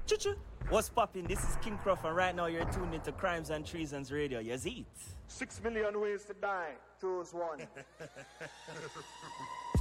Choo-choo. What's poppin'? This is King Croft, and right now you're tuned into Crimes and Treasons Radio. Yes, eat. 6 million ways to die. Choose one.